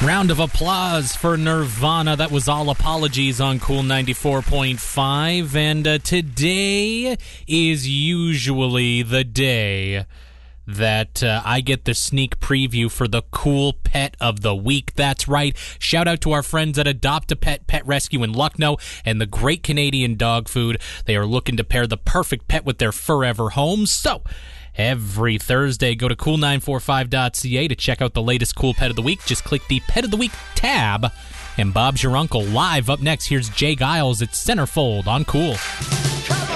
Round of applause for Nirvana. That was All Apologies on Cool 94.5. And today is usually the day that I get the sneak preview for the Cool Pet of the Week. That's right. Shout out to our friends at Adopt a Pet Pet Rescue in Lucknow and the Great Canadian Dog Food. They are looking to pair the perfect pet with their forever home. So every Thursday, go to cool945.ca to check out the latest Cool Pet of the Week. Just click the Pet of the Week tab, and Bob's Your Uncle live up next. Here's Jay Giles at Centerfold on Cool.